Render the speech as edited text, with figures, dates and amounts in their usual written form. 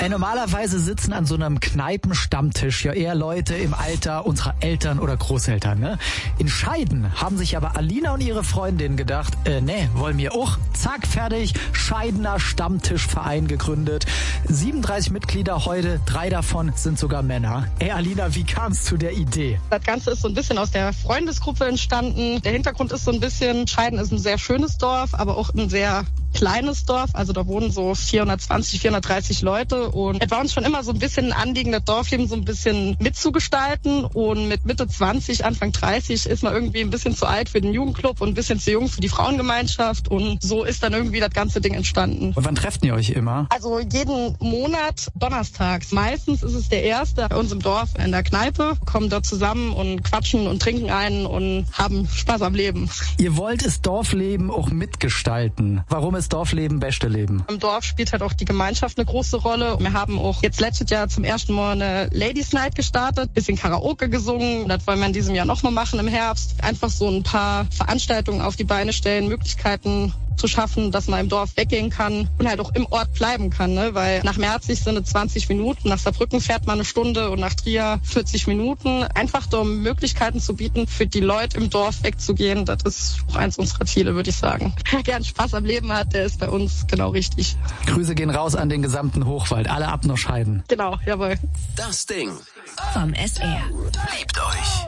Normalerweise sitzen an so einem Kneipenstammtisch ja eher Leute im Alter unserer Eltern oder Großeltern. Ne? In Scheiden haben sich aber Alina und ihre Freundin gedacht, wollen wir auch. Zack, fertig, Scheidener Stammtischverein gegründet. 37 Mitglieder heute, 3 davon sind sogar Männer. Alina, wie kam es zu der Idee? Das Ganze ist so ein bisschen aus der Freundesgruppe entstanden. Der Hintergrund ist so ein bisschen, Scheiden ist ein sehr schönes Dorf, aber auch ein sehr kleines Dorf. Also da wohnen so 420, 430 Leute. Und es war uns schon immer so ein bisschen ein Anliegen, das Dorfleben so ein bisschen mitzugestalten. Und mit Mitte 20, Anfang 30 ist man irgendwie ein bisschen zu alt für den Jugendclub und ein bisschen zu jung für die Frauengemeinschaft. Und so ist dann irgendwie das ganze Ding entstanden. Und wann trefft ihr euch immer? Also jeden Monat donnerstags. Meistens ist es der erste bei uns im Dorf in der Kneipe. Kommen dort zusammen und quatschen und trinken einen und haben Spaß am Leben. Ihr wollt das Dorfleben auch mitgestalten. Warum ist Dorfleben beste Leben? Im Dorf spielt halt auch die Gemeinschaft eine große Rolle. Wir haben auch jetzt letztes Jahr zum ersten Mal eine Ladies Night gestartet, bisschen Karaoke gesungen. Das wollen wir in diesem Jahr nochmal machen im Herbst. Einfach so ein paar Veranstaltungen auf die Beine stellen, Möglichkeiten zu schaffen, dass man im Dorf weggehen kann und halt auch im Ort bleiben kann, ne? Weil nach Merzig sind es 20 Minuten, nach Saarbrücken fährt man eine Stunde und nach Trier 40 Minuten. Einfach um Möglichkeiten zu bieten, für die Leute im Dorf wegzugehen, das ist auch eins unserer Ziele, würde ich sagen. Wer gern Spaß am Leben hat, der ist bei uns genau richtig. Grüße gehen raus an den gesamten Hochwald, alle ab nach Scheiden. Genau, jawohl. Das Ding vom SR. liebt euch.